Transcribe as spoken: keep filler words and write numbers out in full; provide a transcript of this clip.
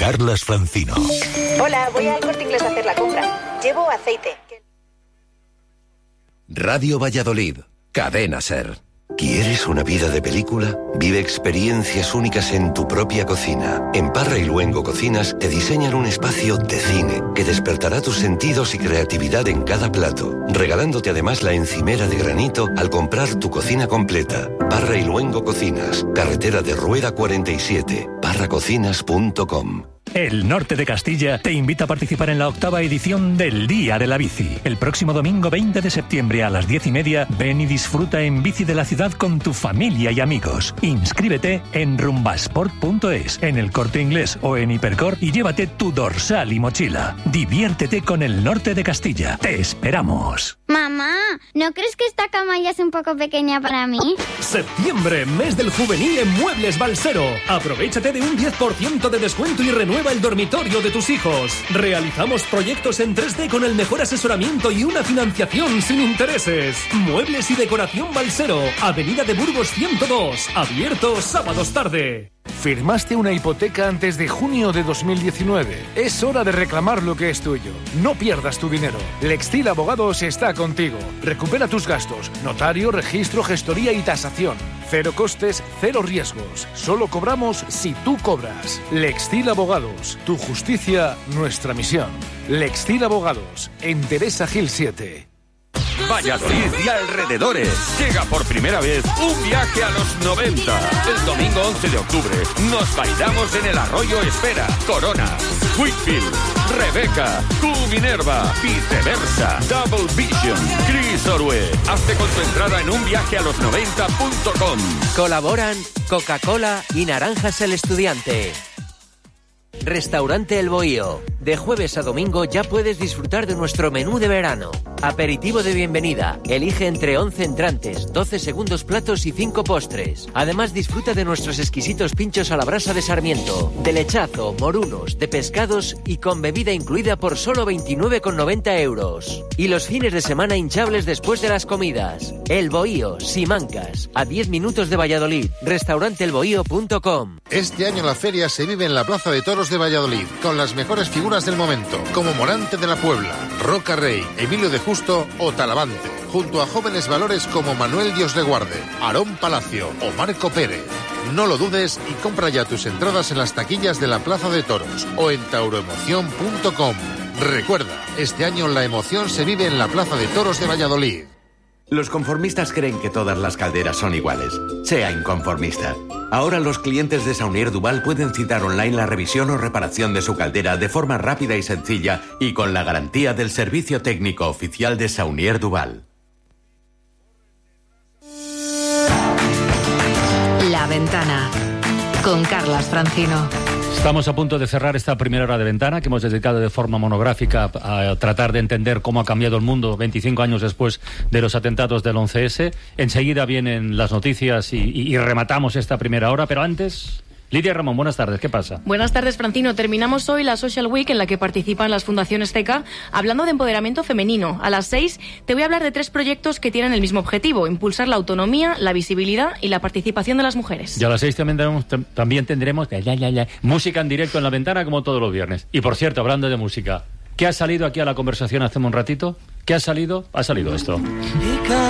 Carlas Francino. Hola, voy al Corte Inglés a hacer la compra. Llevo aceite. Radio Valladolid, Cadena SER. ¿Quieres una vida de película? Vive experiencias únicas en tu propia cocina. En Parra y Luengo Cocinas te diseñan un espacio de cine que despertará tus sentidos y creatividad en cada plato, regalándote además la encimera de granito al comprar tu cocina completa. Parra y Luengo Cocinas, carretera de Rueda cuarenta y siete, parra cocinas punto com. El Norte de Castilla te invita a participar en la octava edición del Día de la Bici. El próximo domingo veinte de septiembre a las diez y media, ven y disfruta en bici de la ciudad con tu familia y amigos. Inscríbete en rumbasport punto es, en el Corte Inglés o en Hipercor y llévate tu dorsal y mochila. Diviértete con el Norte de Castilla. ¡Te esperamos! Mamá, ¿no crees que esta cama ya es un poco pequeña para mí? Septiembre, mes del juvenil en Muebles Balsero. Aprovechate de un diez por ciento de descuento y renueva el dormitorio de tus hijos. Realizamos proyectos en tres D con el mejor asesoramiento y una financiación sin intereses. Muebles y decoración Balsero, Avenida de Burgos ciento dos, abierto sábados tarde. ¿Firmaste una hipoteca antes de junio de dos mil diecinueve? Es hora de reclamar lo que es tuyo. No pierdas tu dinero. Lextil Abogados está contigo. Recupera tus gastos. Notario, registro, gestoría y tasación. Cero costes, cero riesgos. Solo cobramos si tú cobras. Lextil Abogados. Tu justicia, nuestra misión. Lextil Abogados. En Teresa Gil siete. Valladolid y alrededores. Llega por primera vez un viaje a los noventa. El domingo once de octubre nos bailamos en el Arroyo Espera, Corona, Whitfield, Rebeca, Q Minerva, Viceversa, Double Vision, Chris Orue. Hazte con tu entrada en un viaje a los noventa punto com. Colaboran Coca-Cola y Naranjas el Estudiante. Restaurante El Bohío. De jueves a domingo ya puedes disfrutar de nuestro menú de verano. Aperitivo de bienvenida. Elige entre once entrantes, doce segundos platos y cinco postres. Además disfruta de nuestros exquisitos pinchos a la brasa de Sarmiento, de lechazo, morunos, de pescados y con bebida incluida por solo veintinueve con noventa euros. Y los fines de semana hinchables después de las comidas. El Bohío, Simancas, a diez minutos de Valladolid. restaurante el bohío punto com. Este año la feria se vive en la Plaza de Toros de Valladolid, con las mejores figuras del momento, como Morante de la Puebla, Roca Rey, Emilio de Justo o Talavante, junto a jóvenes valores como Manuel Dios de Guarde, Aarón Palacio o Marco Pérez. No lo dudes y compra ya tus entradas en las taquillas de la Plaza de Toros o en tauroemoción punto com. Recuerda, este año la emoción se vive en la Plaza de Toros de Valladolid. Los conformistas creen que todas las calderas son iguales. Sea inconformista. Ahora los clientes de Saunier Duval pueden citar online la revisión o reparación de su caldera de forma rápida y sencilla y con la garantía del servicio técnico oficial de Saunier Duval. La Ventana, con Carlas Francino. Estamos a punto de cerrar esta primera hora de Ventana que hemos dedicado de forma monográfica a tratar de entender cómo ha cambiado el mundo veinticinco años después de los atentados del once ese. Enseguida vienen las noticias y, y, y rematamos esta primera hora, pero antes... Lidia Ramón, buenas tardes, ¿qué pasa? Buenas tardes, Francino. Terminamos hoy la Social Week en la que participan las fundaciones C E C A hablando de empoderamiento femenino. A las seis te voy a hablar de tres proyectos que tienen el mismo objetivo: impulsar la autonomía, la visibilidad y la participación de las mujeres. Y a las seis también tendremos, también tendremos ya, ya, ya, música en directo en La Ventana como todos los viernes. Y por cierto, hablando de música, ¿qué ha salido aquí a la conversación hace un ratito? ¿Qué ha salido? Ha salido esto.